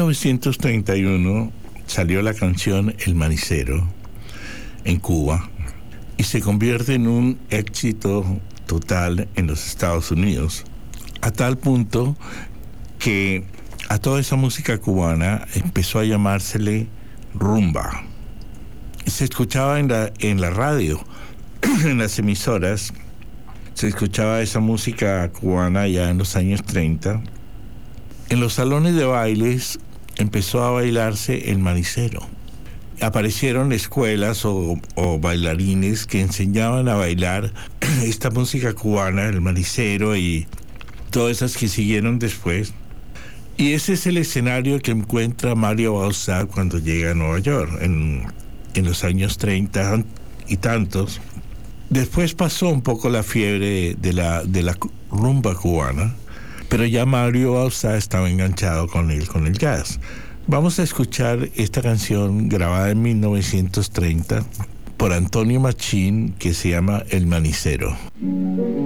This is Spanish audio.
1931 salió la canción El Manicero en Cuba y se convierte en un éxito total en los Estados Unidos, a tal punto que a toda esa música cubana empezó a llamársele rumba. Se escuchaba en la radio, en las emisoras, se escuchaba esa música cubana ya en los años 30. En los salones de bailes empezó a bailarse el manicero. Aparecieron escuelas o bailarines que enseñaban a bailar esta música cubana, el manicero y todas esas que siguieron después. Y ese es el escenario que encuentra Mario Bauzá cuando llega a Nueva York, en los años 30 y tantos. Después pasó un poco la fiebre de la rumba cubana, pero ya Mario Bauzá estaba enganchado con el jazz. Vamos a escuchar esta canción grabada en 1930 por Antonio Machín que se llama El Manicero.